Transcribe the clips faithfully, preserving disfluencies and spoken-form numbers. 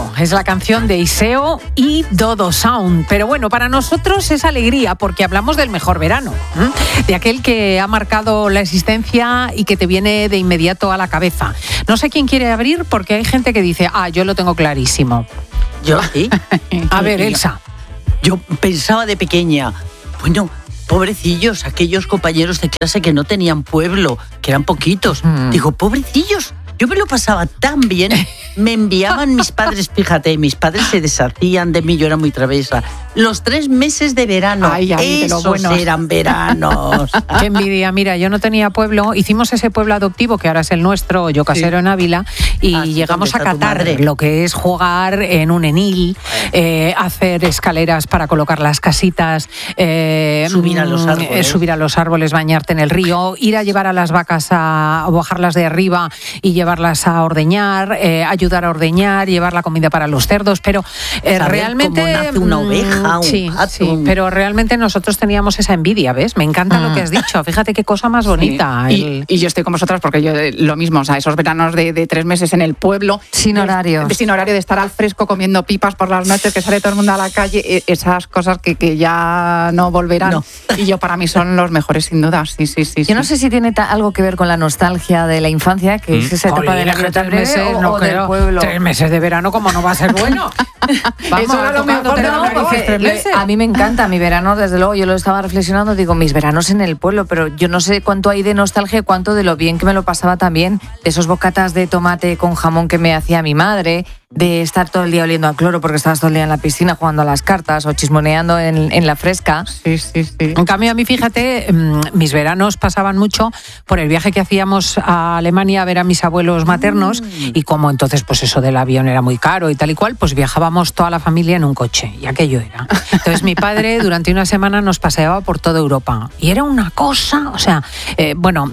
Alegro es la canción de Iseo y Dodo Sound. Pero bueno, para nosotros es alegría porque hablamos del mejor verano, ¿eh? De aquel que ha marcado la existencia y que te viene de inmediato a la cabeza. No sé quién quiere abrir porque hay gente que dice, ah, yo lo tengo clarísimo. ¿Yo? ¿Sí? A ver, Elsa. Yo pensaba de pequeña, bueno, pobrecillos, aquellos compañeros de clase que no tenían pueblo, que eran poquitos. Mm. Digo, pobrecillos. Yo me lo pasaba tan bien, me enviaban mis padres, fíjate, mis padres se deshacían de mí, yo era muy travesa. Los tres meses de verano, ay, ay, esos bueno. eran veranos. Qué envidia, mira, yo no tenía pueblo, hicimos ese pueblo adoptivo que ahora es el nuestro, Yo Casero, sí. en Ávila, y ah, llegamos a catar lo que es jugar en un enil, eh, hacer escaleras para colocar las casitas, eh, subir a los árboles, eh, subir a los árboles, bañarte en el río, ir a llevar a las vacas a, a bajarlas de arriba y llevarlas a ordeñar, eh, ayudar a ordeñar, llevar la comida para los cerdos, pero eh, realmente cómo nace una oveja. Un sí, sí, pero realmente nosotros teníamos esa envidia, ¿ves? Me encanta mm. lo que has dicho, fíjate qué cosa más bonita. Sí. El... Y, y yo estoy con vosotras porque yo lo mismo, o sea, esos veranos de, de tres meses en el pueblo. Sin horario. De, sin horario, de estar al fresco comiendo pipas por las noches, que sale todo el mundo a la calle, esas cosas que, que ya no volverán. No. Y yo para mí son los mejores sin duda, sí, sí, sí. Yo sí. no sé si tiene ta- algo que ver con la nostalgia de la infancia, que es esa etapa de la vida tan breve o, no o creo. del pueblo. Tres meses de verano, ¿cómo no va a ser bueno? Vamos, Eso era lo mejor, no, porque le, a mí me encanta mi verano, desde luego, yo lo estaba reflexionando, digo, mis veranos en el pueblo, pero yo no sé cuánto hay de nostalgia y cuánto de lo bien que me lo pasaba también, de esos bocatas de tomate con jamón que me hacía mi madre, de estar todo el día oliendo a cloro porque estabas todo el día en la piscina jugando a las cartas o chismoneando en, en la fresca. Sí, sí, sí. En cambio, a mí, fíjate, mis veranos pasaban mucho por el viaje que hacíamos a Alemania a ver a mis abuelos maternos mm. y como entonces, pues eso del avión era muy caro y tal y cual, pues viajábamos toda la familia en un coche y aquello era. Entonces mi padre durante una semana nos paseaba por toda Europa y era una cosa, o sea, eh, bueno,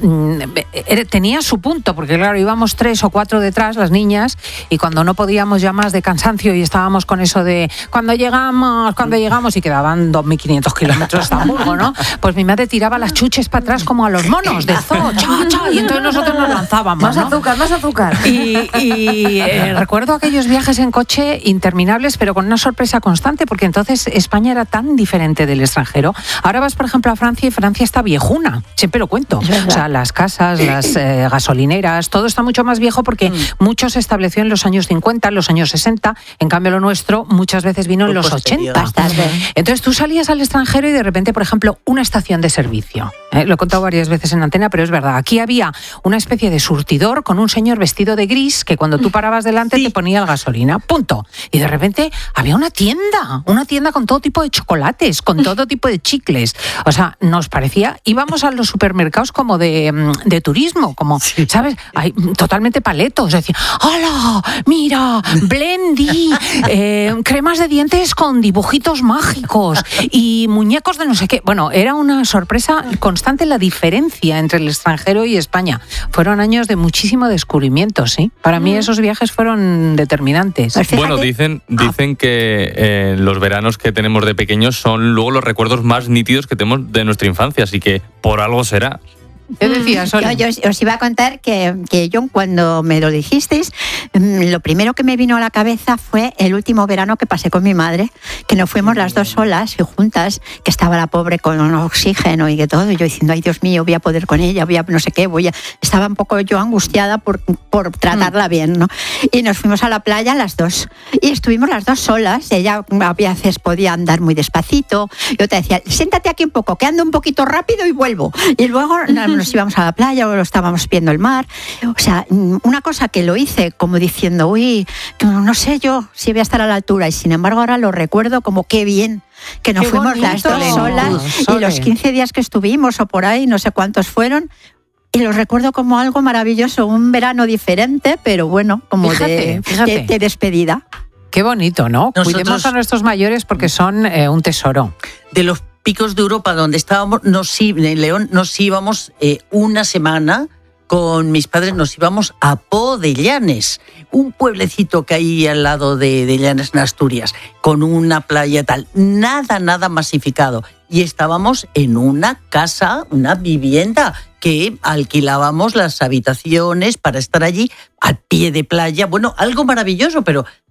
eh, tenía su punto porque claro, íbamos tres o cuatro detrás, las niñas, y cuando no podíamos ya más de cansancio y estábamos con eso de cuando llegamos, cuando llegamos y quedaban dos mil quinientos kilómetros hasta Hamburgo, ¿no? Pues mi madre tiraba las chuches para atrás como a los monos de zoo, cha, cha, y entonces nosotros nos lanzábamos, Más ¿no? azúcar, más azúcar. Y, y eh, recuerdo aquellos viajes en coche interminables, pero con una sorpresa constante, porque entonces España era tan diferente del extranjero. Ahora vas, por ejemplo, a Francia y Francia está viejuna, siempre lo cuento. O sea, las casas, las eh, gasolineras, todo está mucho más viejo porque mm. mucho se estableció en los años cincuenta, en los años sesenta, en cambio lo nuestro muchas veces vino en los ochenta. Entonces tú salías al extranjero y de repente, por ejemplo, una estación de servicio. Eh, lo he contado varias veces en antena, pero es verdad. Aquí había una especie de surtidor con un señor vestido de gris que cuando tú parabas delante sí. te ponía la gasolina, punto. Y de repente había una tienda, una tienda con todo tipo de chocolates, con todo tipo de chicles. O sea, nos parecía, íbamos a los supermercados como de, de turismo, como, sí. ¿sabes? Hay, totalmente paletos. Decía, ¡hala! ¡Mira! Blendy, eh, cremas de dientes con dibujitos mágicos y muñecos de no sé qué. Bueno, era una sorpresa constante la diferencia entre el extranjero y España. Fueron años de muchísimo descubrimiento, ¿sí? Para mí esos viajes fueron determinantes. Bueno, dicen, dicen que eh, los veranos que tenemos de pequeños son luego los recuerdos más nítidos que tenemos de nuestra infancia, así que por algo será. ¿Qué decías, Sol? Yo, yo os iba a contar que, que yo, cuando me lo dijisteis, lo primero que me vino a la cabeza fue el último verano que pasé con mi madre, que nos fuimos las dos solas y juntas, que estaba la pobre con oxígeno y que todo, y yo diciendo, ay Dios mío, voy a poder con ella, voy a no sé qué, voy a... Estaba un poco yo angustiada por, por tratarla bien, ¿no? Y nos fuimos a la playa las dos, y estuvimos las dos solas, ella a veces podía andar muy despacito, yo te decía, siéntate aquí un poco, que ando un poquito rápido y vuelvo, y luego... nos íbamos a la playa o lo estábamos viendo el mar. O sea, una cosa que lo hice como diciendo, uy, no sé yo si voy a estar a la altura, y sin embargo ahora lo recuerdo como qué bien que nos qué fuimos bonito. las dos solas y los quince días que estuvimos o por ahí, no sé cuántos fueron, y los recuerdo como algo maravilloso, un verano diferente, pero bueno, como fíjate, de, fíjate. De, de despedida. Qué bonito, ¿no? Nosotros, cuidemos a nuestros mayores porque son eh, un tesoro. De los picos de Europa donde estábamos, nos, en León, nos íbamos eh, una semana con mis padres, nos íbamos a Po de Llanes, un pueblecito que hay al lado de, de Llanes, en Asturias, con una playa tal, nada, nada masificado. Y estábamos en una casa, una vivienda, que alquilábamos las habitaciones para estar allí al pie de playa. Bueno, algo maravilloso, pero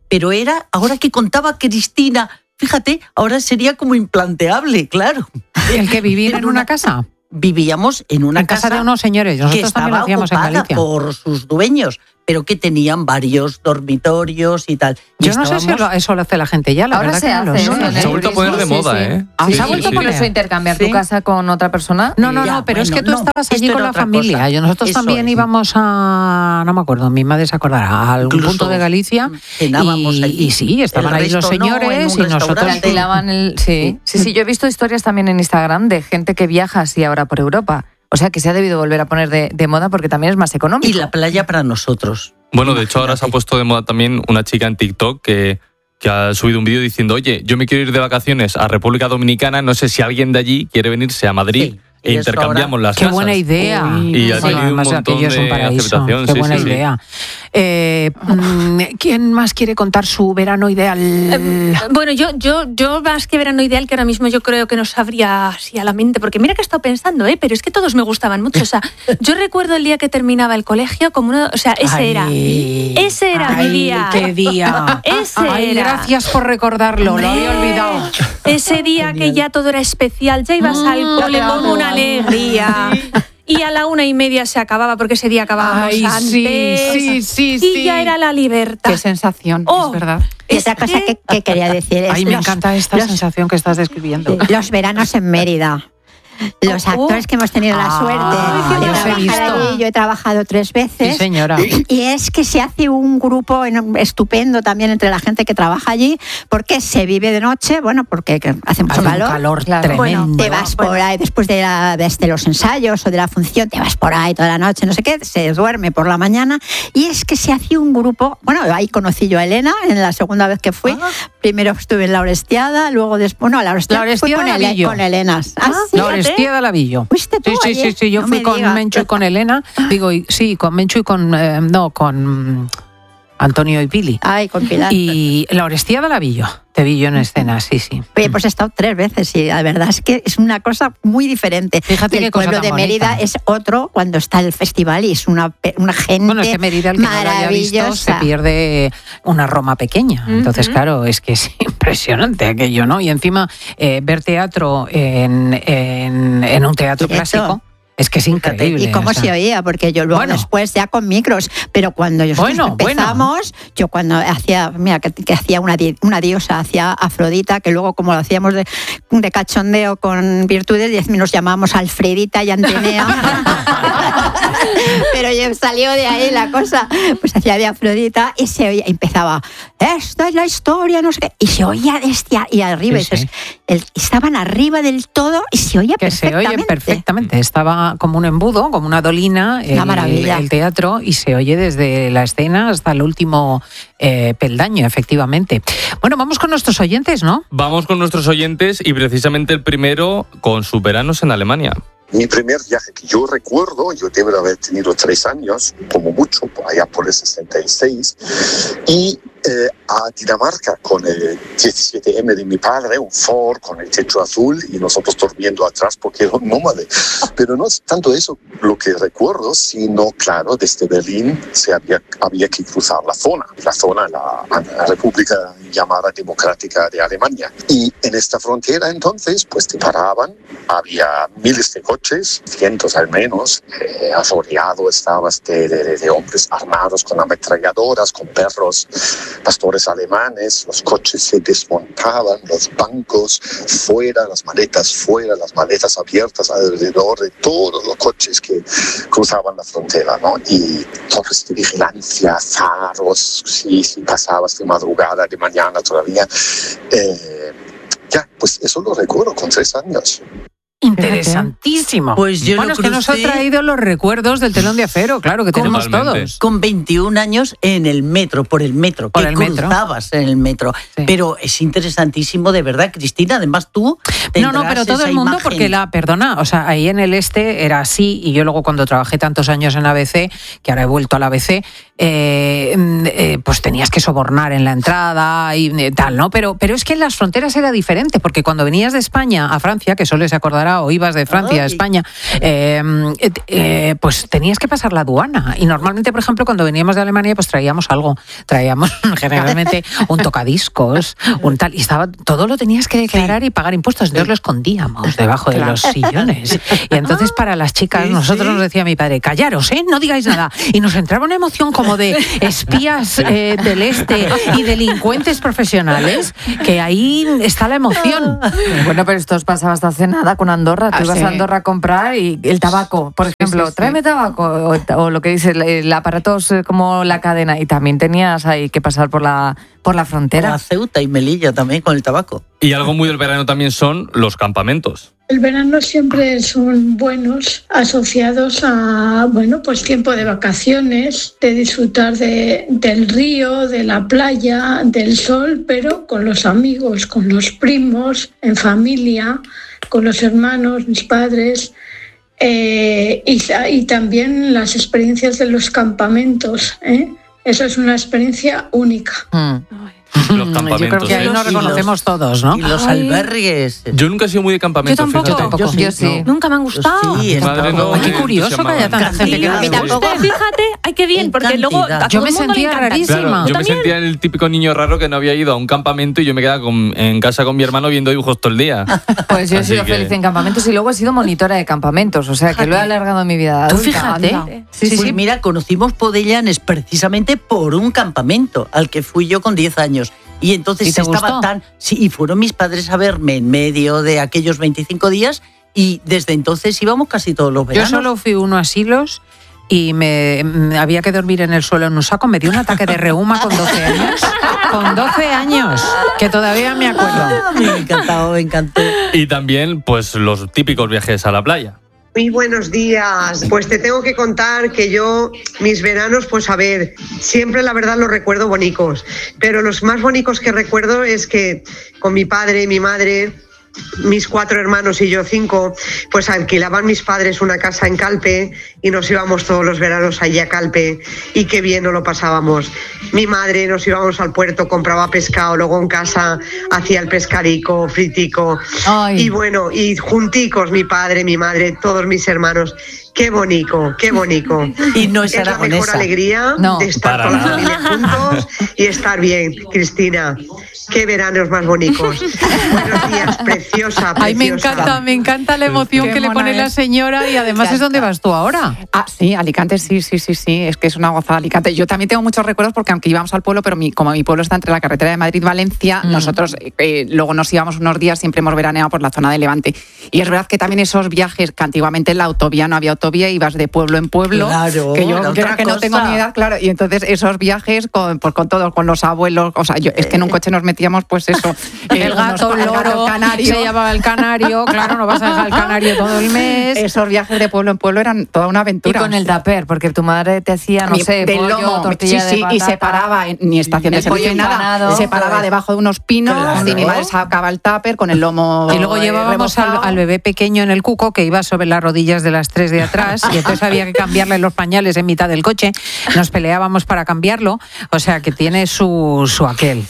pero era, ahora que contaba Cristina, fíjate, ahora sería como implanteable, claro. ¿El que vivir en una casa? Vivíamos en una en casa, casa de unos señores. Nosotros que estaba también lo hacíamos en Galicia. por sus dueños, pero que tenían varios dormitorios y tal. Y Yo no sé si lo, eso lo hace la gente ya, la Ahora verdad se que hace, no lo sé. ¿no? Se ha vuelto a poner de sí, moda, sí. ¿eh? Sí, ¿Se ha vuelto a poner? Incluso intercambiar Sí. tu casa con otra persona. No, no, Ya, no, pero bueno, es que tú no, estabas allí esto con era la otra familia. cosa. Yo, nosotros Eso también es. íbamos a, no me acuerdo, mi madre se acordará, a algún Incluso punto de Galicia. cenábamos Y, allí. y sí, estaban El ahí los resto no, en señores un y nosotros. restaurante. Alquilaban el... Sí. sí, sí, yo he visto historias también en Instagram de gente que viaja así ahora por Europa. O sea, que se ha debido volver a poner de, de moda porque también es más económico. Y la playa para nosotros. Bueno, de hecho ahora se ha Imagínate. puesto de moda también una chica en TikTok que, que ha subido un vídeo diciendo, oye, yo me quiero ir de vacaciones a República Dominicana, no sé si alguien de allí quiere venirse a Madrid Sí, e y eso intercambiamos ahora- las Qué casas. buena idea. Uy, Y ha Bueno, tenido un además montón aquello es un de paraíso. aceptación, Qué sí, buena sí, sí. idea. Eh, mm, ¿Quién más quiere contar su verano ideal? Eh, Bueno, yo, yo, yo más que verano ideal, que ahora mismo yo creo que no sabría así a la mente, porque mira que he estado pensando, ¿eh? Pero es que todos me gustaban mucho. O sea, yo recuerdo el día que terminaba el colegio como uno, o sea, ese Ay, era, ese era ay, mi día. ¡Qué día! Ese Ay, era. gracias por recordarlo, lo había Hombre, olvidado. Ese día que ya todo era especial, ya ibas al Mm, cole te con amo. una alegría. Y a la una y media se acababa porque ese día acabábamos Ay, antes. sí, sí, sí, y sí. ya era la libertad. Qué sensación, Oh. es verdad. Y Es otra cosa que, que quería decir es Ay, me los- encanta esta los- sensación que estás describiendo. los veranos en Mérida. Los Oh, oh. actores que hemos tenido la Ah, suerte de yo os he trabajar visto. allí, yo he trabajado tres veces. Sí, señora. Y es que se hace un grupo en- estupendo también entre la gente que trabaja allí, porque se vive de noche, bueno, porque que hace mucho Hace un calor. calor Claro. tremendo. Bueno, Te vas por ahí después de, la- desde los ensayos o de la función, te vas por ahí toda la noche, no sé qué, se duerme por la mañana. Y es que se hace un grupo, bueno, ahí conocí yo a Elena en la segunda vez que fui. Primero estuve en la Orestiada, luego después, no, la Orestiada, La fui Orestiada con, Ele- Lavillo. con Elena. Ah, sí, La fíjate. Orestiada Lavillo. ¿Fuiste tú Sí, sí, ayer? sí, sí, yo No fui me con digas. Mencho y con Elena. Digo, y- sí, con Mencho y con, eh, no, con mm, Antonio y Pili. Ay, con Pilar. Y la Orestiada Lavillo, te vi yo en escena, sí, sí. Oye, pues he estado tres veces y la verdad es que es una cosa muy diferente. Fíjate Y qué el cosa pueblo tan de Mérida bonita. es otro cuando está el festival y es una, pe- una gente Bueno, es que Mérida, el que no lo haya visto, se maravillosa. pierde una Roma pequeña. Entonces, Ujú. claro, es que es impresionante aquello, ¿no? Y encima, eh, ver teatro en, en, en un teatro Directo. clásico es que es increíble. ¿Y cómo o sea. se oía? Porque yo luego Bueno. después ya con micros, pero cuando nosotros Bueno, empezamos, yo cuando hacía, mira, que, que hacía una, di- una diosa, hacía Afrodita, que luego como lo hacíamos de, de cachondeo con virtudes, y nos llamábamos Alfredita y Antenea. Pero ya salió de ahí la cosa, pues hacía de Afrodita y se oía, empezaba, esta es la historia, no sé qué, y se oía desde a- y arriba, Sí, y dices, el- estaban arriba del todo y se oía Que se perfectamente. oye perfectamente. Estaba como un embudo, como una dolina, el, Una maravilla. el teatro, y se oye desde la escena hasta el último eh, peldaño, efectivamente. Bueno, vamos con nuestros oyentes, ¿no? Vamos con nuestros oyentes y precisamente el primero con sus veranos en Alemania. Mi primer viaje que yo recuerdo, yo debo haber tenido tres años, como mucho, allá por el sesenta y seis, y eh, a Dinamarca con el diecisiete eme de mi padre, un Ford con el techo azul y nosotros durmiendo atrás porque era un nómade. Pero no es tanto eso lo que recuerdo, sino, claro, desde Berlín se había, había que cruzar la zona, la zona, la, la República llamada Democrática de Alemania. Y en esta frontera entonces, pues te paraban, había miles de coches, cientos al menos, eh, asoleado estabas de, de, de hombres armados con ametralladoras, con perros, pastores alemanes, los coches se desmontaban, los bancos fuera, las maletas fuera, las maletas abiertas alrededor de todos los coches que cruzaban la frontera, ¿no? Y torres de vigilancia, faros, si, si pasabas de madrugada, de mañana todavía. Eh, ya, pues eso lo recuerdo con tres años. Interesantísimo. Pues yo bueno, lo es que nos ha crucé traído los recuerdos del telón de acero, claro, que tenemos Totalmente. todos. con veintiún años en el metro, por el metro, Por que el metro. cruzabas en el metro. Sí. Pero es interesantísimo, de verdad, Cristina. Además, tú No, no, tendrás pero todo esa el mundo, imagen. porque la, perdona, o sea, ahí en el este era así, y yo luego cuando trabajé tantos años en A B C, que ahora he vuelto a la A B C, eh, eh, pues tenías que sobornar en la entrada y eh, tal, ¿no? Pero, pero es que en las fronteras era diferente, porque cuando venías de España a Francia, que solo se acordará ahora o ibas de Francia a España, eh, eh, pues tenías que pasar la aduana. Y normalmente, por ejemplo, cuando veníamos de Alemania, pues traíamos algo. Traíamos generalmente un tocadiscos, un tal, y estaba, todo lo tenías que declarar y pagar impuestos. Entonces lo escondíamos debajo de los sillones. Y entonces para las chicas, sí, nosotros sí. nos decía mi padre, callaros, ¿eh? No digáis nada. Y nos entraba una emoción como de espías eh, del este y delincuentes profesionales, que ahí está la emoción. Bueno, pero esto os pasaba hasta hace nada con Andorra. Tú ah, ibas sí. a Andorra a comprar y el tabaco, por ejemplo, sí, sí, tráeme sí. tabaco, o, o lo que dice el, el aparato como la cadena, y también tenías ahí que pasar por la por la frontera. A Ceuta y Melilla también con el tabaco. Y algo muy del verano también son los campamentos. El verano siempre son buenos, asociados a, bueno, pues tiempo de vacaciones, de disfrutar de, del río, de la playa, del sol, pero con los amigos, con los primos, en familia, con los hermanos, mis padres, eh, y, y también las experiencias de los campamentos, ¿eh? Eso es una experiencia única. Mm. Los campamentos. Yo creo que ahí nos reconocemos todos, ¿no? Y los albergues. Yo nunca he sido muy de campamentos. Yo tampoco. Fíjate. Yo, Yo sí. No. Nunca me han gustado. Sí, madre no, Ay, qué curioso que haya tanta gente que no me gusta. Fíjate, ay, qué bien, porque luego a yo todo me el mundo sentía le encanta. rarísima. Claro, yo ¿Tú me también? sentía el típico niño raro que no había ido a un campamento y yo me quedaba con, en casa con mi hermano viendo dibujos todo el día. Pues yo he Así sido que... feliz en campamentos y luego he sido monitora de campamentos, o sea que lo he alargado en mi vida adulta. Tú fíjate. Anda. Sí, sí, pues sí. Mira, conocimos Podellanes precisamente por un campamento al que fui yo con diez años. Y entonces ¿Y te estaba gustó? tan... Sí, y fueron mis padres a verme en medio de aquellos veinticinco días y desde entonces íbamos casi todos los veranos. Yo solo fui uno a asilos y me, me había que dormir en el suelo en un saco. Me dio un ataque de reuma con doce años. Con doce años, que todavía me acuerdo. Me encantó, me encantó. Y también, pues, los típicos viajes a la playa. Muy buenos días. Pues te tengo que contar que yo, mis veranos, pues a ver, siempre la verdad los recuerdo bonitos, pero los más bonitos que recuerdo es que con mi padre, mi madre, mis cuatro hermanos y yo cinco, pues alquilaban mis padres una casa en Calpe y nos íbamos todos los veranos allí a Calpe y qué bien nos lo pasábamos. Mi madre nos íbamos al puerto, compraba pescado, luego en casa hacía el pescadico, fritico. Ay. Y bueno, y junticos mi padre, mi madre, todos mis hermanos. Qué bonito, qué bonito. Y no es, es la mejor alegría no, de estar con la familia juntos y estar bien, Cristina. Qué veranos más bonitos. Buenos días, preciosa, preciosa. Ay, me encanta, me encanta la emoción Qué que le pone es. la señora y además es donde vas tú ahora. Ah, sí, Alicante, sí, sí, sí, sí, es que es una gozada Alicante. Yo también tengo muchos recuerdos porque aunque íbamos al pueblo, pero mi, como mi pueblo está entre la carretera de Madrid-Valencia, mm. nosotros eh, luego nos íbamos unos días, siempre hemos veraneado por la zona de Levante. Y es verdad que también esos viajes, que antiguamente en la autovía no había autovía, ibas de pueblo en pueblo, claro, que yo que, que no tengo ni edad, claro, y entonces esos viajes con, pues, con todos, con los abuelos, o sea, yo, es que en un coche nos metíamos pues eso, el, el gato, el loro, canario. Se llamaba el canario, claro, no vas a dejar el canario todo el mes. Esos viajes de pueblo en pueblo eran toda una aventura. Y con el tupper, porque tu madre te hacía, no sé, del pollo, lomo, tortilla sí, de sí, patata, y se paraba, en, ni estación de servicio ni nada, se paraba debajo de unos pinos, claro. Y mi madre sacaba el tupper con el lomo. Y luego llevábamos al, al bebé pequeño en el cuco que iba sobre las rodillas de las tres de atrás y entonces había que cambiarle los pañales en mitad del coche. Nos peleábamos para cambiarlo, o sea que tiene su, su aquel.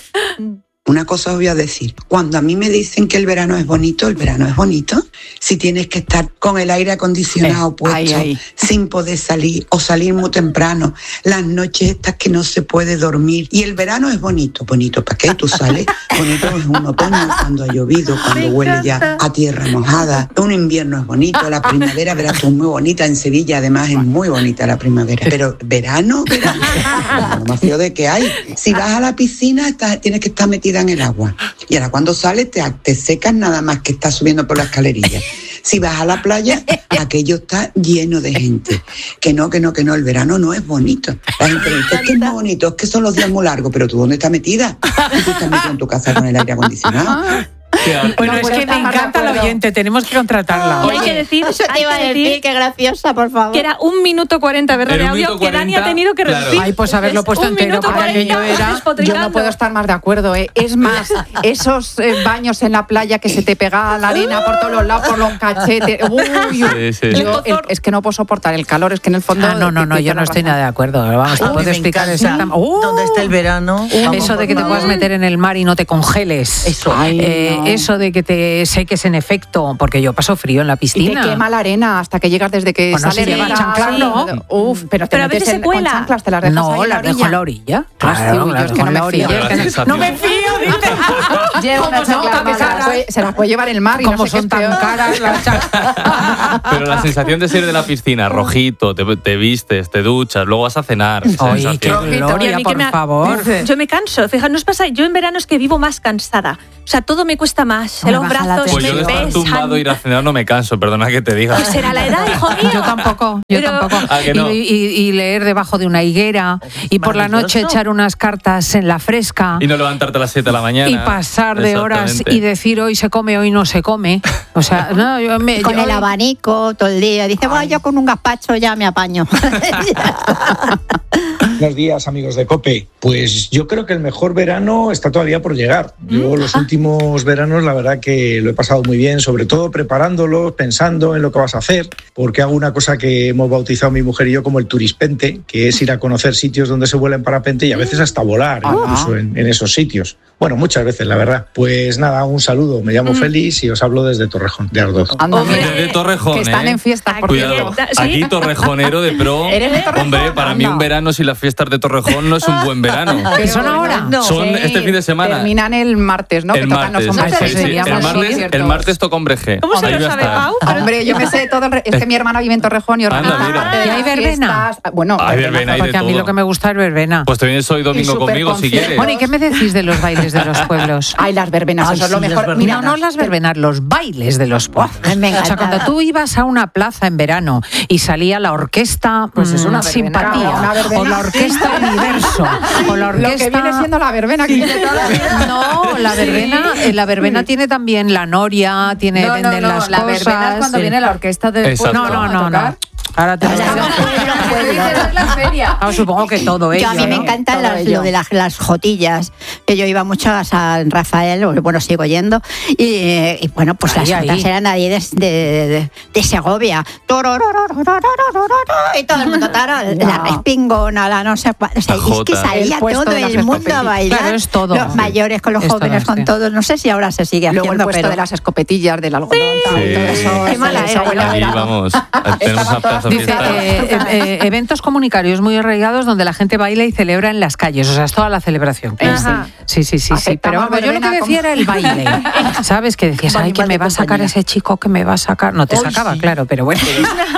Una cosa os voy a decir, cuando a mí me dicen que el verano es bonito, el verano es bonito si tienes que estar con el aire acondicionado eh, puesto, ahí, ahí. sin poder salir o salir muy temprano, las noches estas que no se puede dormir. Y el verano es bonito, bonito ¿para qué? Tú sales, bonito es un otoño cuando ha llovido, cuando huele ya a tierra mojada, un invierno es bonito, la primavera, verás tú, muy bonita, en Sevilla además es muy bonita la primavera, pero verano, verano, lo más feo de que hay, si vas a la piscina estás, tienes que estar metida en el agua. Y ahora cuando sales te, te secas nada más que estás subiendo por la escalerilla. Si vas a la playa, aquello está lleno de gente. Que no, que no, que no, el verano no es bonito. La gente dice, es que es muy bonito, es que son los días muy largos, pero ¿tú dónde estás metida? ¿Y tú estás metida en tu casa con el aire acondicionado? Bueno, es que me encanta la oyente, tenemos que contratarla. Y hay que decir, eso te iba a decir, qué graciosa, por favor. Que era un minuto cuarenta, ¿verdad? De audio que Dani ha tenido que reducir. Claro. Ay, pues haberlo puesto entero para que yo era. Yo no puedo estar más de acuerdo, ¿eh? Es más, esos eh, baños en la playa que se te pega la arena por todos los lados, por los cachetes. Uy, sí, sí. Yo, el, es que no puedo soportar el calor, es que en el fondo. Ah, no, no, no, yo no estoy nada de acuerdo. Vamos, te puedo explicar exactamente. Uh, ¿Dónde está el verano? Eso de que te puedas meter en el mar y no te congeles. Eso. Ay, eh, eh, eso de que te seques en efecto, porque yo paso frío en la piscina. Y te quema la arena hasta que llegas desde que bueno, sale si lleva chanclas, no. Uf, pero, te pero a veces se cuela. Chanclas, te las dejas no, ahí las dejo en la orilla. Claro, yo es que no me fío. No me fío, dice. Lleva una chancla mala. Se las puede llevar el mar y como no sé son tan caras las chanclas. Pero la sensación de salir de la piscina, rojito, te, te vistes, te duchas, luego vas a cenar. Oye, qué gloria, por me, favor. Yo me canso, fíjate, nos pasa, yo en verano es que vivo más cansada. O sea, todo me cuesta más, no los brazos pues me yo de estar pesan. tumbado ir a cenar no me canso, perdona que te diga. Pues será la edad, hijo mío. Yo tampoco, yo Pero... tampoco. ¿A que no? y, y, y leer debajo de una higuera y por la noche echar unas cartas en la fresca. Y no levantarte a las siete de la mañana. Y pasar de horas y decir hoy se come, hoy no se come. O sea, no, yo me, con yo... el abanico todo el día. Dice, bueno, yo con un gazpacho ya me apaño. Buenos días, amigos de COPE. Pues yo creo que el mejor verano está todavía por llegar. Yo los últimos veranos, la verdad que lo he pasado muy bien, sobre todo preparándolos, pensando en lo que vas a hacer, porque hago una cosa que hemos bautizado mi mujer y yo como el turispente, que es ir a conocer sitios donde se vuela en parapente y a veces hasta volar, incluso en, en esos sitios. Bueno, muchas veces, la verdad. Pues nada, un saludo. Me llamo mm. Félix y os hablo desde Torrejón, de Ardoz. Desde Torrejón, que están ¿eh? en fiestas. Por Cuidado, ¿sí? Aquí torrejonero de pro. ¿Eres de Torrejón? Hombre, para mí un verano sin las fiestas de Torrejón no es un buen verano. ¿Que son ahora? No. Son sí, este fin de semana. Terminan el martes, ¿no? El que martes. Tocan, no son sí, sí, sí. El, martes el martes toca Hombre G. ¿Cómo se lo sabe, Pau? Hombre, yo me sé todo. Es que mi hermana vive en Torrejón y organiza parte de ¿Y hay verbena? Bueno, hay verbena, hay de porque a mí todo. lo que me gusta es verbena. Pues te vienes hoy domingo conmigo si quieres. Bueno, ¿y qué me decís de los bailes de los pueblos? Ay, las verbenas, Ay, eso sí, es lo mejor. Mira, no, no las verbenas, los bailes de los pueblos. O sea, cuando tú ibas a una plaza en verano y salía la orquesta pues es una Simpatía, una verbena, o la orquesta Universo, o la orquesta... Lo que viene siendo la verbena. Que tiene toda la vida. No, la verbena, sí. la verbena tiene también la noria, tiene no, venden no, no, las la cosas. verbena es cuando sí. viene la orquesta de No, no, no, no. Ahora te es la feria. Ah, supongo que todo ello. Yo a mí me ¿no? encantan las, lo de las, las jotillas, que yo iba mucho a San Rafael, bueno, sigo yendo, y, y bueno, pues ahí, las jotas eran ahí de, de, de Segovia. Y todo el mundo, taro, no. la respingona, la no sé cuál. O sea, es que salía el todo el mundo a bailar. Claro, es todo. Los mayores con los es jóvenes, todo, con sí. todos. No sé si ahora se sigue Luego haciendo, el puesto pero... de las escopetillas, del algodón, sí. Sí. todo eso. Qué mala era. Ahí vamos. Tenemos una plaza Dice, fiesta. eh, eh, eventos comunitarios muy arraigados donde la gente baila y celebra en las calles. O sea, es toda la celebración. Ajá. Sí, sí, sí. sí. Pero vamos, yo lo que decía era el baile. ¿Sabes? Que decías, ay, que me va a sacar ese chico, que me va a sacar. No te Hoy sacaba, sí. claro, pero bueno.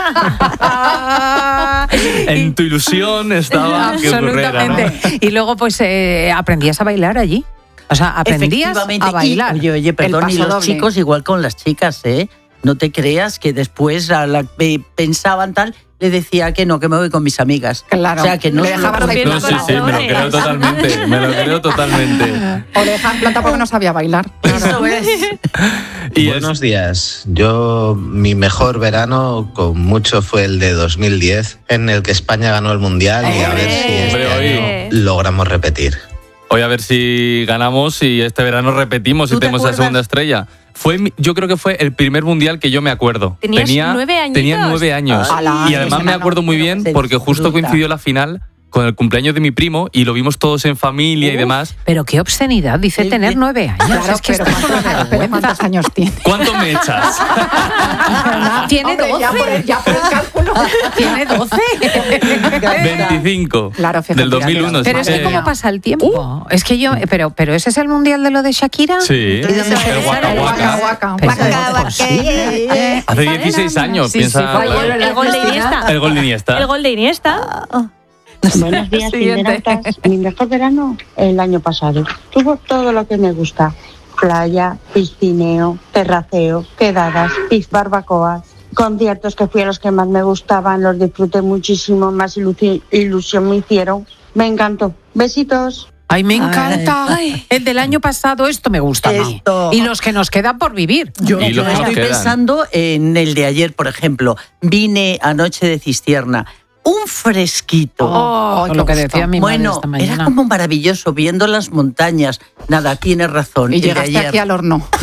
En tu ilusión estaba que ocurriera, ¿no? Y luego, pues, eh, aprendías a bailar allí. O sea, aprendías a bailar. Y, oye, oye, perdón, y los doble. chicos igual con las chicas, ¿eh? No te creas que después a la, eh, pensaban tal, le decía que no, que me voy con mis amigas. Claro. O sea, que no le se dejaba lo los No, sí, sí, me lo creo totalmente. Me lo creo totalmente. O le dejaban plata porque no sabía bailar. Eso es. Y Buenos es... días. Yo, mi mejor verano con mucho fue el de dos mil diez, en el que España ganó el Mundial y a ver si este año logramos repetir. Hoy a ver si ganamos y este verano repetimos y tenemos la segunda estrella. Fue, yo creo que fue el primer mundial que yo me acuerdo. ¿Tenías tenía nueve añitos? Tenía nueve años. Ala, y además me acuerdo muy bien porque justo coincidió la final con el cumpleaños de mi primo y lo vimos todos en familia Uf, y demás. Pero qué obscenidad, dice tener nueve años. Claro, es que pero, ¿cuántos, pero ¿cuántos años tiene? ¿Cuánto me echas? Tiene Hombre, doce. Ya por, el, ya por el cálculo. Tiene doce. veinticinco. Claro, fíjate, del dos mil uno. Pero sí. es que cómo pasa el tiempo. Uh. Es que yo, pero, pero ese es el mundial de lo de Shakira. Sí. ¿Y dónde se el Waka Waka. Hace dieciséis años, sí, piensa. Sí, el, el gol de Iniesta. El gol de Iniesta. El gol de Iniesta. Buenos días, internautas. Mi mejor verano el año pasado. Tuvo todo lo que me gusta. Playa, piscineo, terraceo, quedadas, pis barbacoas, conciertos que fui a los que más me gustaban, los disfruté muchísimo, más ilusión, ilusión me hicieron. Me encantó. Besitos. Ay, me encanta. Ay. El del año pasado, esto me gusta esto. más. Y los que nos quedan por vivir. Yo y los estoy quedan. pensando en el de ayer, por ejemplo. Vine anoche de Cistierna. Un fresquito. Oh, oh, lo que decía mi madre bueno, esta mañana. era como maravilloso, viendo las montañas. Nada, tienes razón. Y llegaste ayer. aquí al horno.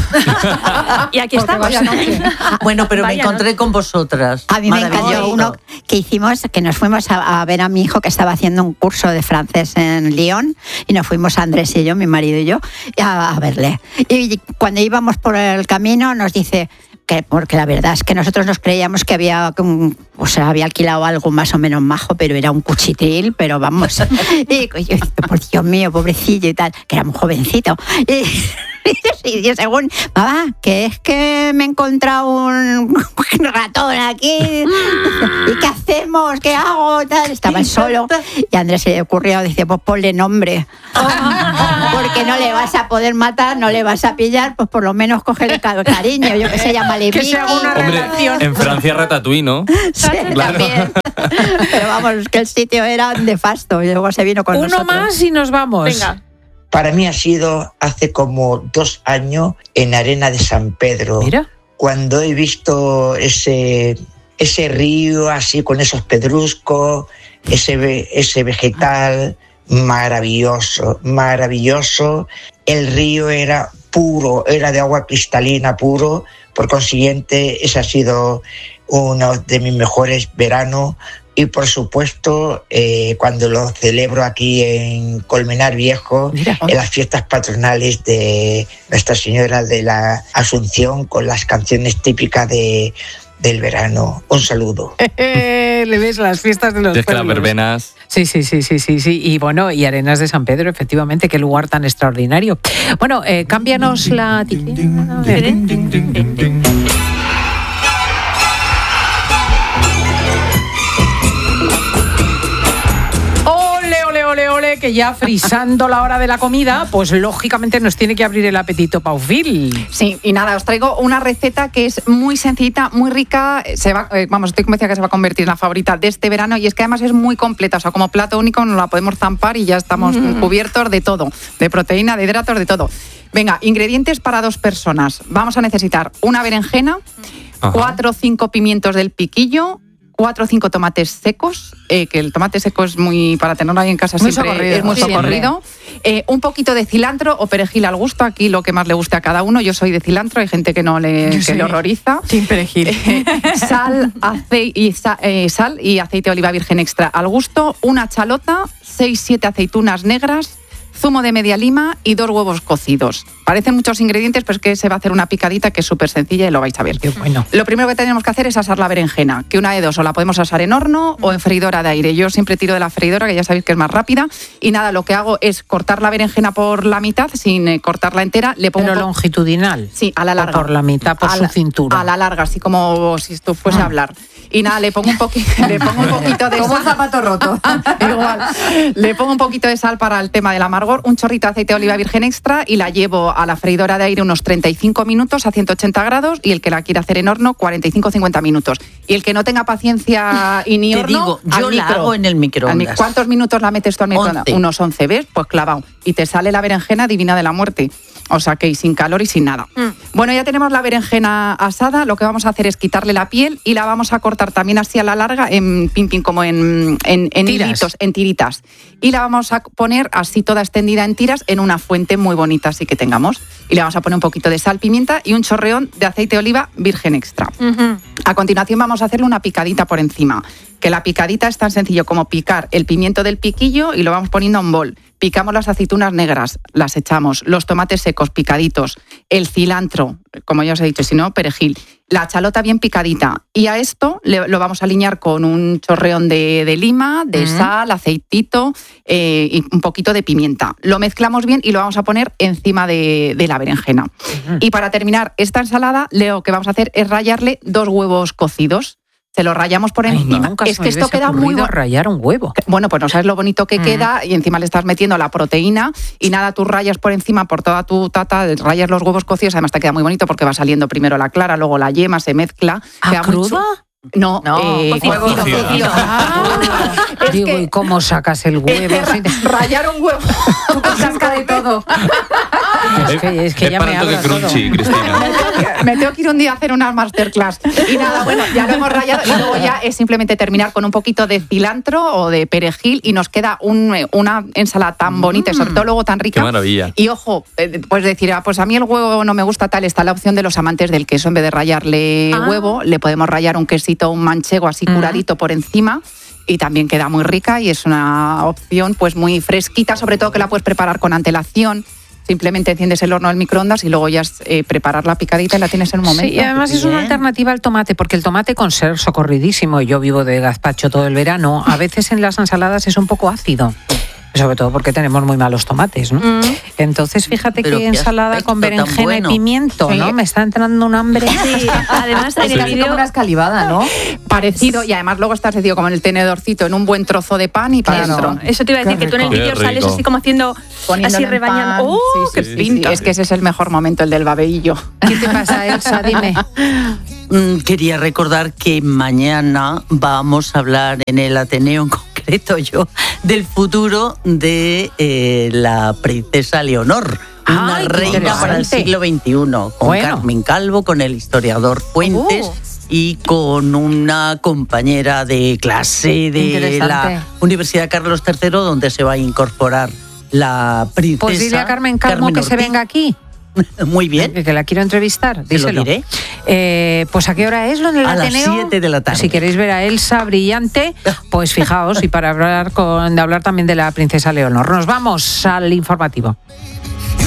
Y aquí estamos. Bueno, pero Vaya me encontré noche. con vosotras. A mí me encantó uno que hicimos, que nos fuimos a, a ver a mi hijo que estaba haciendo un curso de francés en Lyon y nos fuimos Andrés y yo, mi marido y yo, a, a verle. Y cuando íbamos por el camino nos dice... Que, porque la verdad es que nosotros nos creíamos que había, um, o sea, había alquilado algo más o menos majo, pero era un cuchitril, pero vamos. Y yo, por Dios mío, pobrecillo y tal, que era muy jovencito. Y, y yo, según, mamá, que es que me he encontrado un ratón aquí. ¿Y qué hacemos? ¿Qué hago? Tal. Estaba él solo. Y a Andrés se le ocurrió, dice, pues ponle nombre. Porque no le vas a poder matar, no le vas a pillar, pues por lo menos cógele cariño. Yo que se llama Que sea una Hombre, relación. en Francia Ratatouille, ¿no? Sí, Claro. también. Pero vamos, que el sitio era nefasto y luego se vino con Uno nosotros. más y nos vamos. Venga. Para mí ha sido hace como dos años en Arena de San Pedro. Mira. Cuando he visto ese, ese río así con esos pedruscos, ese, ve- ese vegetal maravilloso, maravilloso. El río era puro, era de agua cristalina puro. Por consiguiente, ese ha sido uno de mis mejores veranos. Y por supuesto, eh, cuando lo celebro aquí en Colmenar Viejo, en las fiestas patronales de Nuestra Señora de la Asunción, con las canciones típicas de, del verano. Un saludo. Le ves las fiestas de los Es que las pueblos. verbenas. Sí, sí, sí, sí, sí, sí. Y bueno, y Arenas de San Pedro, efectivamente, qué lugar tan extraordinario. Bueno, eh, cámbianos la tijeras. A ver. Ole, ole, ole, ole, que ya frisando la hora de la comida, pues lógicamente nos tiene que abrir el apetito Paufil. Sí, y nada, os traigo una receta que es muy sencillita, muy rica. Se va, eh, vamos, estoy convencida que se va a convertir en la favorita de este verano y es que además es muy completa. O sea, como plato único nos la podemos zampar y ya estamos Mm. cubiertos de todo, de proteína, de hidratos, de todo. Venga, ingredientes para dos personas. Vamos a necesitar una berenjena, Ajá. cuatro o cinco pimientos del piquillo, cuatro o cinco tomates secos, eh, que el tomate seco es muy, para tenerlo ahí en casa Muy siempre socorrido, es muy siempre. socorrido. Eh, un poquito de cilantro o perejil al gusto, aquí lo que más le guste a cada uno. Yo soy de cilantro, hay gente que no le, que Sí. le horroriza. Sin perejil. Eh, sal, acei- y sa- eh, sal y aceite de oliva virgen extra al gusto, una chalota, seis siete aceitunas negras, zumo de media lima y dos huevos cocidos. Parecen muchos ingredientes, pero es que se va a hacer una picadita que es súper sencilla y lo vais a ver. Qué bueno. Lo primero que tenemos que hacer es asar la berenjena, que una de dos, o la podemos asar en horno o en freidora de aire. Yo siempre tiro de la freidora, que ya sabéis que es más rápida. Y nada, lo que hago es cortar la berenjena por la mitad, sin eh, cortarla entera. Le pongo Pero po- longitudinal. Sí, a la O larga. por la mitad, por A su la- cintura. A la larga, así como si esto fuese a hablar. Y nada, le pongo un poquito, le pongo un poquito de Como un sal. zapato roto. Igual. Le pongo un poquito de sal para el tema del amargor, un chorrito de aceite de oliva virgen extra y la llevo a la freidora de aire unos treinta y cinco minutos a ciento ochenta grados y el que la quiera hacer en horno cuarenta y cinco a cincuenta minutos. Y el que no tenga paciencia y ni Te horno, digo, yo al la micro. hago en el Al mi- microondas. ¿Cuántos minutos la metes tú al microondas? once. Unos once, ¿ves? Pues clavado. Y te sale la berenjena divina de la muerte. O sea que y sin calor y sin nada. Mm. Bueno, ya tenemos la berenjena asada. Lo que vamos a hacer es quitarle la piel y la vamos a cortar también así a la larga, en pin, pin, como en, en, en Tiras. hilitos, en tiritas. Y la vamos a poner así toda extendida en tiras en una fuente muy bonita así que tengamos. Y le vamos a poner un poquito de sal, pimienta y un chorreón de aceite de oliva virgen extra. Ujú. A continuación vamos a hacerle una picadita por encima, que la picadita es tan sencillo como picar el pimiento del piquillo y lo vamos poniendo en bol. Picamos las aceitunas negras, las echamos, los tomates secos picaditos, el cilantro, como ya os he dicho, si no, perejil, la chalota bien picadita. Y a esto le- lo vamos a aliñar con un chorreón de, de lima, de Ujú. sal, aceitito eh, y un poquito de pimienta. Lo mezclamos bien y lo vamos a poner encima de, de la berenjena. Y para terminar esta ensalada, lo que vamos a hacer es rallarle dos huevos cocidos. Se los rayamos por Ay, encima. nunca se es me que esto hubiese queda muy ocurrido bueno. rayar un huevo. Bueno, pues no sabes lo bonito que Mm. queda y encima le estás metiendo la proteína y nada, tú rayas por encima por toda tu tata, rayas los huevos cocidos, además te queda muy bonito porque va saliendo primero la clara, luego la yema, se mezcla. ¿Ah, queda muy cruda? chu- No, No, eh, cocido. cocido, Cocido. cocido. Ah, Es digo, que- ¿y cómo sacas el Es que huevo? ra- rayar un huevo Tú casca de todo. Es que, es que es ya para me el toque habla crunchy, todo. Cristina. Me tengo que ir un día a hacer una masterclass. Y nada, bueno, ya lo hemos rayado y luego ya es simplemente terminar con un poquito de cilantro o de perejil y nos queda un, una ensalada tan bonita y sobre todo luego tan rica. Qué maravilla. Y ojo, pues decir, ah, pues a mí el huevo no me gusta tal, está la opción de los amantes del queso. En vez de rallarle Ah. huevo, le podemos rallar un quesito, un manchego así curadito por encima. Y también queda muy rica y es una opción pues muy fresquita, sobre todo que la puedes preparar con antelación. Simplemente enciendes el horno del microondas y luego ya es eh, preparar la picadita y la tienes en un momento. Sí, y además es una alternativa al tomate, porque el tomate, con ser socorridísimo, y yo vivo de gazpacho todo el verano, a veces en las ensaladas es un poco ácido. Sobre todo porque tenemos muy malos tomates, ¿no? Mm. Entonces, fíjate Pero que qué ensalada con berenjena bueno. y pimiento, Sí. ¿no? Me está entrando un hambre. Sí, además en el Casi vídeo como una escalivada, ¿no? Parecido, y además luego estás decidido como en el tenedorcito, en un buen trozo de pan y para Eso, adentro. eso te iba a decir, Qué que tú en el rico. vídeo Qué sales rico. así como haciendo, Poniéndolo así en rebañando. pan. ¡Oh, Sí, qué sí, sí, pinta! sí. Es que ese es el mejor momento, el del babeillo. ¿Qué te pasa, Elsa? Dime. Mm, Quería recordar que mañana vamos a hablar en el Ateneo, en concreto yo, del futuro de eh, la princesa Leonor. Una Ay, qué reina para el interesante. siglo veintiuno, con Bueno. Carmen Calvo, con el historiador Fuentes Oh. y con una compañera de clase de Interesante. la Universidad Carlos tercero, donde se va a incorporar la princesa. Pues dile a Carmen Calmo Carmen que se Ortiz. venga aquí. Muy bien. Que, que la quiero entrevistar. Te lo Díselo. diré. Eh, pues ¿a qué hora es lo en el A las Ateneo? siete de la tarde. Si queréis ver a Elsa brillante, pues fijaos, y para hablar con, de hablar también de la princesa Leonor. Nos vamos al informativo.